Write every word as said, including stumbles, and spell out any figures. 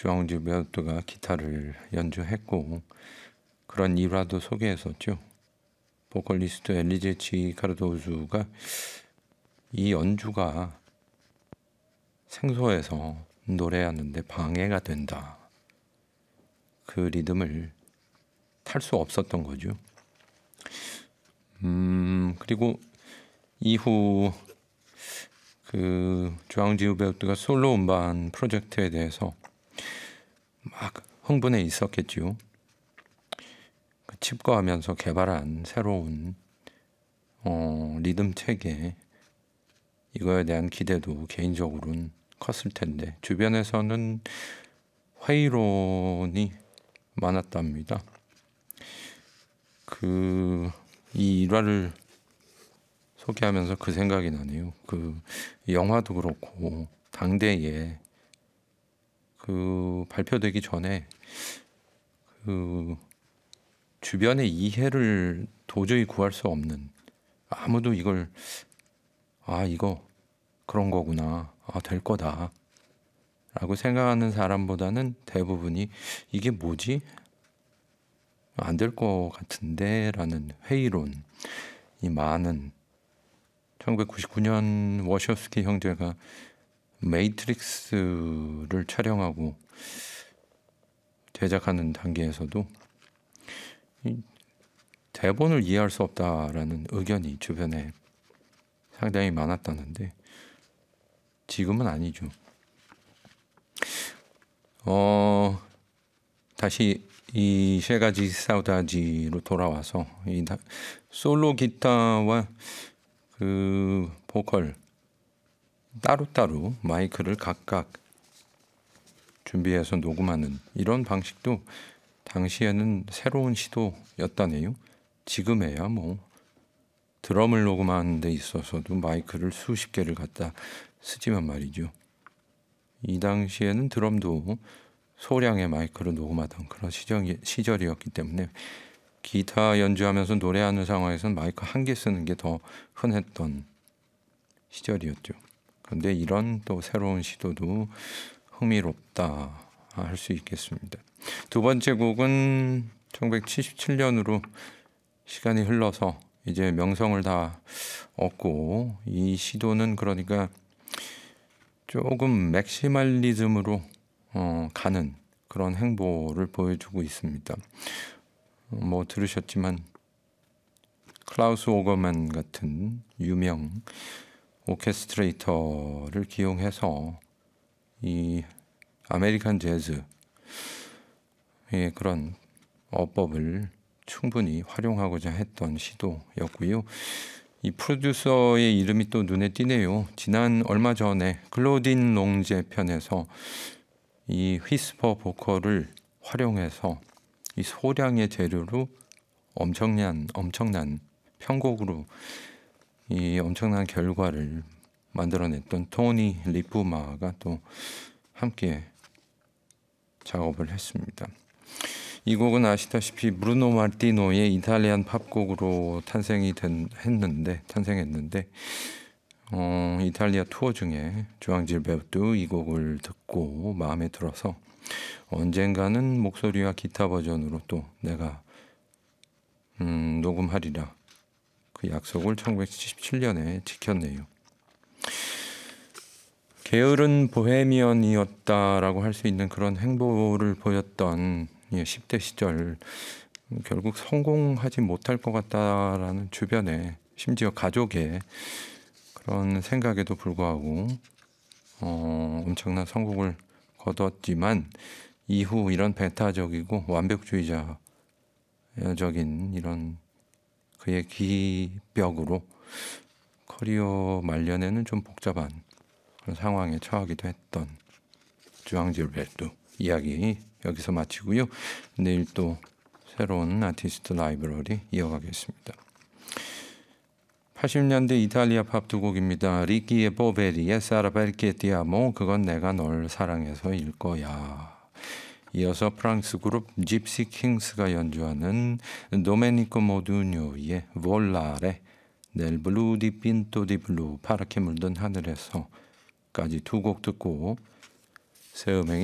주앙 질베르토가 기타를 연주했고 그런 일화도 소개했었죠. 보컬리스트 엘리제치 카르도우즈가 이 연주가 생소해서 노래하는데 방해가 된다. 그 리듬을 탈 수 없었던 거죠. 음 그리고 이후 그 주앙 질베르토가 솔로 음반 프로젝트에 대해서 막 흥분해 있었겠죠. 그 칩거하면서 개발한 새로운 어, 리듬 체계 이거에 대한 기대도 개인적으로는 컸을 텐데 주변에서는 회의론이 많았답니다. 그 이 일화를 소개하면서 그 생각이 나네요. 그 영화도 그렇고 당대에 그 발표되기 전에 그 주변의 이해를 도저히 구할 수 없는 아무도 이걸 아 이거 그런 거구나 아 될 거다 라고 생각하는 사람보다는 대부분이 이게 뭐지? 안 될 것 같은데 라는 회의론이 많은 천구백구십구 년 워셔스키 형제가 매트릭스를 촬영하고 제작하는 단계에서도 이 대본을 이해할 수 없다라는 의견이 주변에 상당히 많았다는데 지금은 아니죠. 어 다시 이 세 가지 사우다지로 돌아와서 이 솔로 기타와 그 보컬 따로따로 마이크를 각각 준비해서 녹음하는 이런 방식도 당시에는 새로운 시도였다네요. 지금에야 뭐 드럼을 녹음하는 데 있어서도 마이크를 수십 개를 갖다 쓰지만 말이죠. 이 당시에는 드럼도 소량의 마이크로 녹음하던 그런 시절, 시절이었기 때문에 기타 연주하면서 노래하는 상황에서는 마이크 한 개 쓰는 게 더 흔했던 시절이었죠. 그런데 이런 또 새로운 시도도 흥미롭다 할 수 있겠습니다. 두 번째 곡은 천구백칠십칠 년으로 시간이 흘러서 이제 명성을 다 얻고 이 시도는 그러니까 조금 맥시멀리즘으로 어, 가는 그런 행보를 보여주고 있습니다. 어, 뭐 들으셨지만 클라우스 오거만 같은 유명 오케스트레이터를 기용해서 이 아메리칸 재즈의 그런 어법을 충분히 활용하고자 했던 시도였고요. 이 프로듀서의 이름이 또 눈에 띄네요. 지난 얼마 전에 클로딘 롱제 편에서 이 휘스퍼 보컬을 활용해서 이 소량의 재료로 엄청난 엄청난 편곡으로 이 엄청난 결과를 만들어냈던 토니 리프마가 또 함께 작업을 했습니다. 이 곡은 아시다시피 브루노 마르티노의 이탈리안 팝곡으로 탄생이 된, 했는데 탄생했는데 어, 이탈리아 투어 중에 주앙 질베르토 이 곡을 듣고 마음에 들어서 언젠가는 목소리와 기타 버전으로 또 내가 음, 녹음하리라 그 약속을 천구백칠십칠 년에 지켰네요. 게으른 보헤미언이었다라고 할 수 있는 그런 행보를 보였던 예, 십 대 시절 결국 성공하지 못할 것 같다라는 주변에 심지어 가족의 그런 생각에도 불구하고 어, 엄청난 성공을 거뒀지만 이후 이런 배타적이고 완벽주의자적인 이런 그의 기벽으로 커리어 말년에는 좀 복잡한 그런 상황에 처하기도 했던 주앙 질베르토 이야기 여기서 마치고요. 내일 또 새로운 아티스트 라이브러리 이어가겠습니다. 팔십 년대 이탈리아 팝 두 곡입니다. 리키의 포베리의 사라 벨케 티아모 그건 내가 널 사랑해서일 거야. 이어서 프랑스 그룹 집시 킹스가 연주하는 도메니코 모두뇨의 볼라레 넬 블루 디 핀토 디 블루 파랗게 물든 하늘에서까지 두 곡 듣고 새 음행이